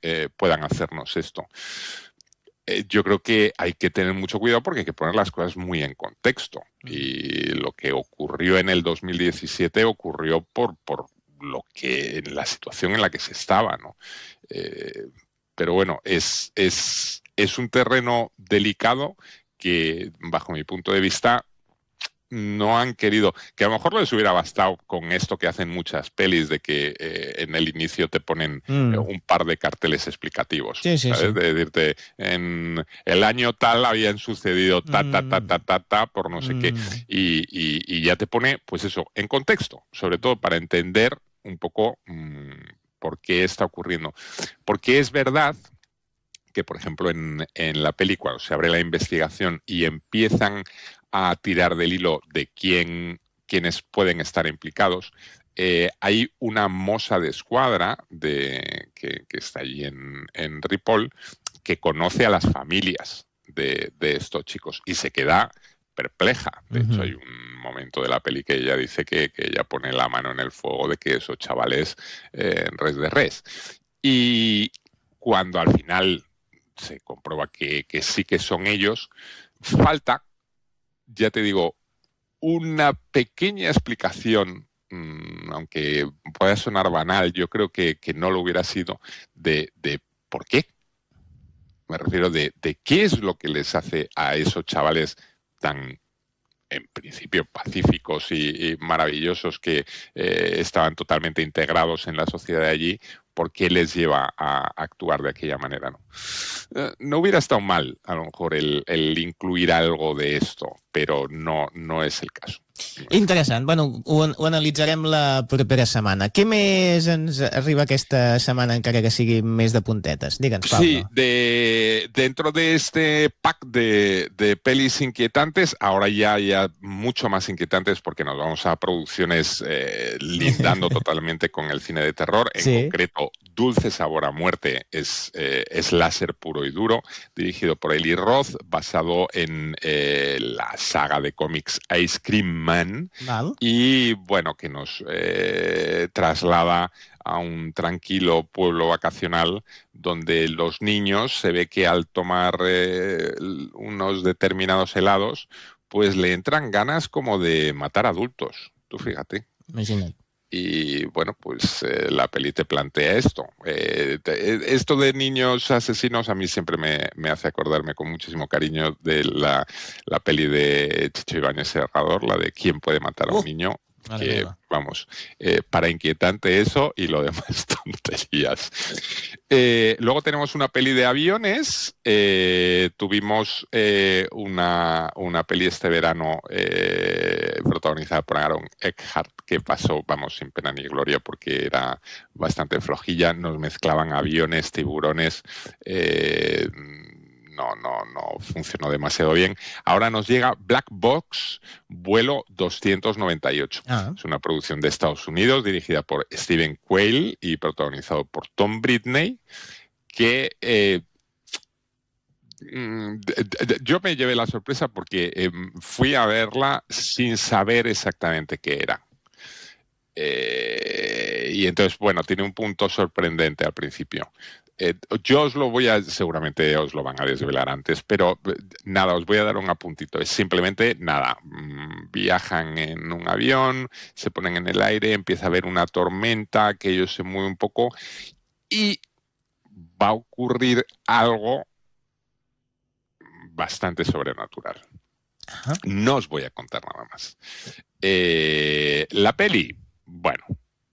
puedan hacernos esto. Yo creo que hay que tener mucho cuidado porque hay que poner las cosas muy en contexto. Y lo que ocurrió en el 2017 ocurrió por la situación en la que se estaba, ¿no? Pero bueno, es un terreno delicado que, bajo mi punto de vista, no han querido, que a lo mejor les hubiera bastado con esto que hacen muchas pelis de que en el inicio te ponen un par de carteles explicativos, sí, ¿sabes? sí. De decirte, en el año tal habían sucedido ta, por no sé qué, y ya te pone, pues eso, en contexto, sobre todo para entender un poco por qué está ocurriendo. Porque es verdad que, por ejemplo, en la peli, cuando se abre la investigación y empiezan a tirar del hilo de quiénes pueden estar implicados, hay una moza de escuadra que está allí en Ripoll que conoce a las familias de estos chicos y se queda perpleja. De hecho, hay un momento de la peli que ella dice que ella pone la mano en el fuego de que esos chavales res de res. Y cuando al final se comprueba que sí que son ellos, falta, ya te digo, una pequeña explicación, aunque pueda sonar banal, yo creo que no lo hubiera sido, de por qué. Me refiero de qué es lo que les hace a esos chavales tan, en principio, pacíficos y maravillosos, que estaban totalmente integrados en la sociedad de allí. ¿Por qué les lleva a actuar de aquella manera? No hubiera estado mal, a lo mejor, el incluir algo de esto, però no és el cas. Interessant. Bueno, ho analitzarem la propera setmana. Què més ens arriba aquesta setmana, encara que sigui més de puntetes? Digue'ns, Pablo. Sí, dentro de este pack de pelis inquietantes, ahora ya mucho más inquietantes, porque nos vamos a producciones lindando totalmente con el cine de terror. En concreto, Dulce Sabor a Muerte es láser puro y duro, dirigido por Eli Roth, basado en la saga de cómics Ice Cream Man. Val. Y bueno, que nos traslada a un tranquilo pueblo vacacional donde los niños, se ve que al tomar unos determinados helados, pues le entran ganas como de matar adultos. Tú fíjate. Imagina't. Y bueno, pues la peli te plantea esto. Esto de niños asesinos a mí siempre me hace acordarme con muchísimo cariño de la peli de Chicho Ibáñez Serrador, la de ¿Quién puede matar a un niño? Que, vamos, para inquietante eso y lo demás tonterías. Luego tenemos una peli de aviones. Tuvimos una peli este verano protagonizada por Aaron Eckhart, que pasó, vamos, sin pena ni gloria porque era bastante flojilla. Nos mezclaban aviones, tiburones. No funcionó demasiado bien. Ahora nos llega Black Box, vuelo 298. Es una producción de Estados Unidos, dirigida por Stephen Quayle y protagonizado por Tom Britney, que yo me llevé la sorpresa porque fui a verla sin saber exactamente qué era. Y entonces, bueno, tiene un punto sorprendente al principio. Yo os lo seguramente os lo van a desvelar antes, pero nada, os voy a dar un apuntito. Es simplemente nada, viajan en un avión, se ponen en el aire, empieza a haber una tormenta, aquello se mueve un poco y va a ocurrir algo bastante sobrenatural. Ajá. No os voy a contar nada más. La peli, bueno,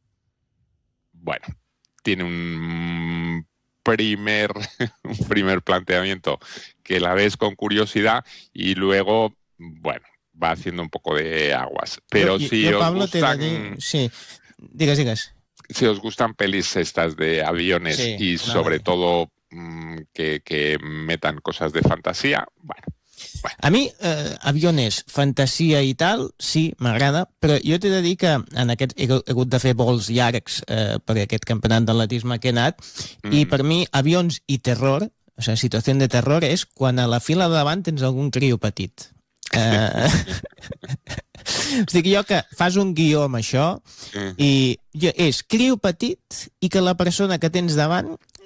tiene un primer planteamiento que la ves con curiosidad y luego, bueno, va haciendo un poco de aguas. Pero si os Pablo, gustan... Sí, digues. Si os gustan pelis estas de aviones y sobre todo que metan cosas de fantasía, bueno. A mi, aviones, fantasia i tal, sí, m'agrada, però jo t'he de dir que en aquest he hagut de fer vols llargs per aquest campionat d'atletisme que he anat, i per mi avions i terror, o sigui, situació de terror, és quan a la fila de davant tens algun criu petit. O sigui, jo que fas un guió amb això i és criu petit i que la persona que tens davant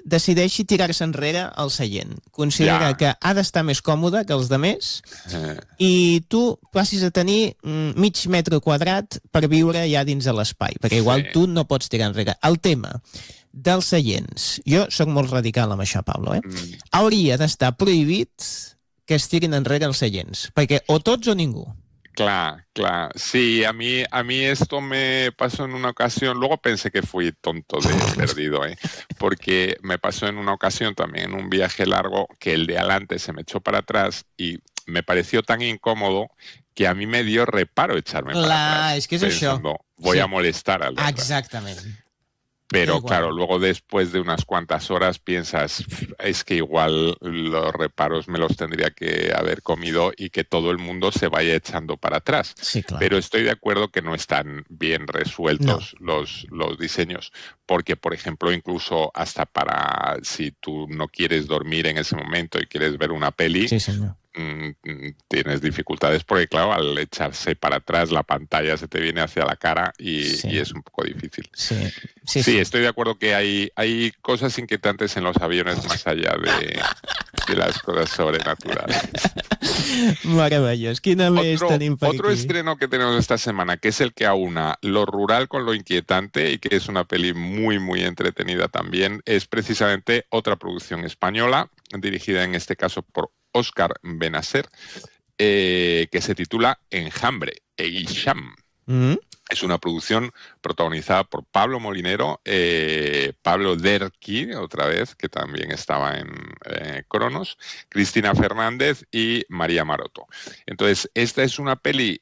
decideixi tirar-se enrere al seient. Considera que ha d'estar més còmode que els demés i tu passis a tenir mig metre quadrat per viure ja dins de l'espai, perquè igual tu no pots tirar enrere. El tema dels seients, jo sóc molt radical amb això, Pablo, hauria d'estar prohibit que es tirin enrere els seients, perquè o tots o ningú. Claro. Sí, a mí esto me pasó en una ocasión, luego pensé que fui tonto de perdido, porque me pasó en una ocasión también en un viaje largo que el de adelante se me echó para atrás y me pareció tan incómodo que a mí me dio reparo echarme para atrás. És que és pensando, això. Voy a molestar al de atrás. Exactament. Pero claro, luego después de unas cuantas horas piensas, es que igual los reparos me los tendría que haber comido y que todo el mundo se vaya echando para atrás. Sí, claro. Pero estoy de acuerdo que no están bien resueltos los diseños, porque por ejemplo incluso hasta para si tú no quieres dormir en ese momento y quieres ver una peli, sí, señor, tienes dificultades porque claro, al echarse para atrás la pantalla se te viene hacia la cara y es un poco difícil. Sí, estoy de acuerdo que hay cosas inquietantes en los aviones más allá de las cosas sobrenaturales. Meravellós. Quina més tenim per otro aquí? estreno que tenemos esta semana, que es el que aúna lo rural con lo inquietante y que es una peli muy, muy entretenida también, es precisamente otra producción española, dirigida en este caso por Óscar Benacer, que se titula Enjambre, Eguixam. Es una producción protagonizada por Pablo Molinero, Pablo Derqui, otra vez, que también estaba en Cronos, Cristina Fernández y María Maroto. Entonces, esta es una peli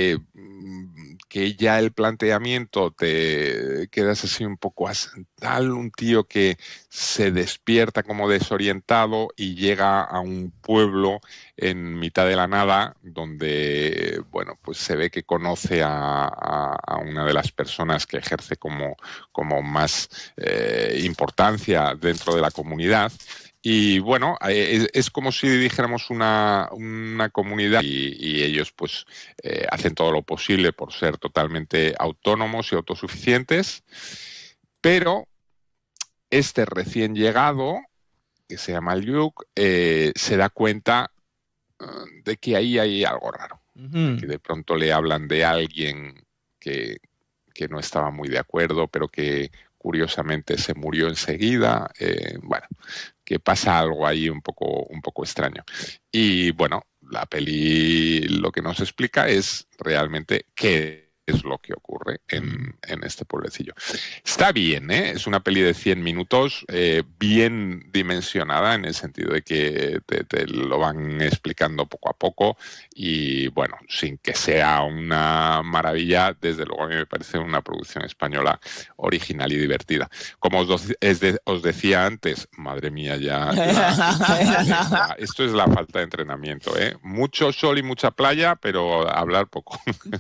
que ya el planteamiento te quedas así un poco tal, un tío que se despierta como desorientado y llega a un pueblo en mitad de la nada donde, bueno, pues se ve que conoce a una de las personas que ejerce como más importancia dentro de la comunidad. Y bueno, es como si dijéramos una comunidad y ellos pues hacen todo lo posible por ser totalmente autónomos y autosuficientes, pero este recién llegado, que se llama Luke, se da cuenta de que ahí hay algo raro, que de pronto le hablan de alguien que no estaba muy de acuerdo, pero que curiosamente se murió enseguida. Bueno, que pasa algo ahí un poco extraño. Y bueno, la peli lo que nos explica es realmente qué es lo que ocurre en este pueblecillo. Está bien, es una peli de 100 minutos, bien dimensionada en el sentido de que te lo van explicando poco a poco y bueno, sin que sea una maravilla, desde luego a mí me parece una producción española original y divertida. Como os decía antes, madre mía, ya esto es la falta de entrenamiento, mucho sol y mucha playa, pero hablar poco.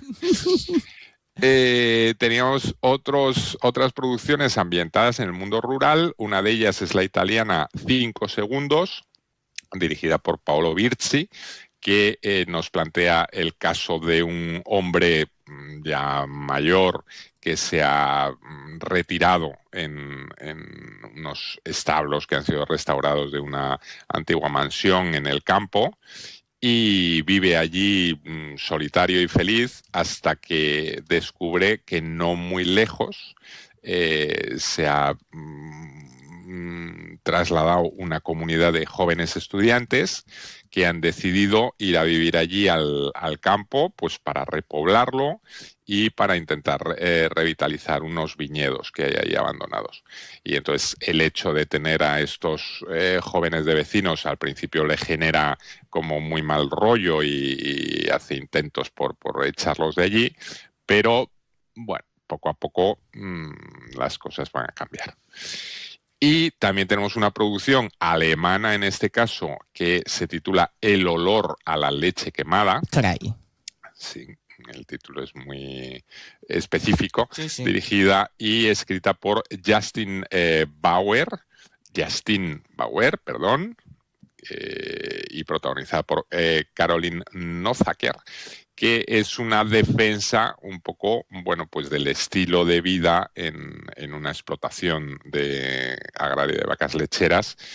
Teníamos otras producciones ambientadas en el mundo rural. Una de ellas es la italiana 5 segundos, dirigida por Paolo Virzi, que nos plantea el caso de un hombre ya mayor que se ha retirado en unos establos que han sido restaurados de una antigua mansión en el campo y vive allí solitario y feliz hasta que descubre que no muy lejos se ha trasladado una comunidad de jóvenes estudiantes que han decidido ir a vivir allí al campo, pues para repoblarlo y para intentar revitalizar unos viñedos que hay ahí abandonados. Y entonces el hecho de tener a estos jóvenes de vecinos al principio le genera como muy mal rollo y hace intentos por echarlos de allí, pero bueno, poco a poco las cosas van a cambiar. Y también tenemos una producción alemana en este caso que se titula El olor a la leche quemada. Caray. Sí, el título es muy específico. Sí. Dirigida y escrita por Justin Bauer, y protagonizada por Caroline Nozaker. que es una defensa un poco, bueno, pues del estilo de vida en una explotación agraria de vacas lecheras